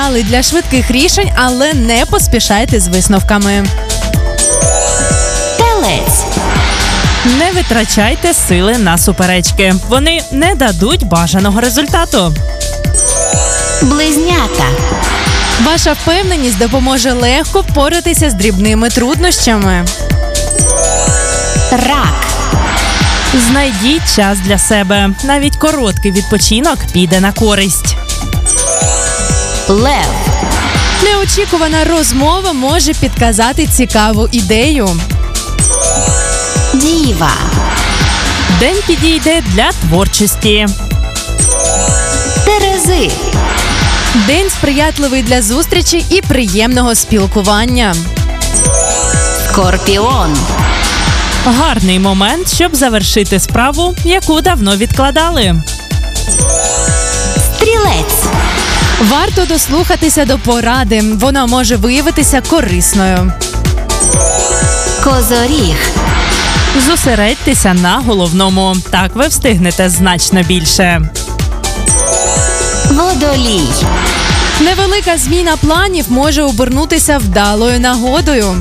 бали для швидких рішень, але не поспішайте з висновками. Телець. Не витрачайте сили на суперечки. Вони не дадуть бажаного результату. Близнята. Ваша впевненість допоможе легко впоратися з дрібними труднощами. Рак. Знайдіть час для себе. Навіть короткий відпочинок піде на користь. Лев. Неочікувана розмова може підказати цікаву ідею. Діва. День підійде для творчості. Терези. День сприятливий для зустрічі і приємного спілкування. Скорпіон. Гарний момент, щоб завершити справу, яку давно відкладали. Стрілець. Варто дослухатися до поради. Вона може виявитися корисною. Козоріг. Зосередьтеся на головному. Так ви встигнете значно більше. Водолій. Невелика зміна планів може обернутися вдалою нагодою.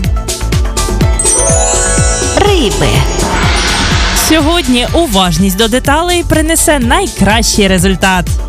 Риби. Сьогодні уважність до деталей принесе найкращий результат.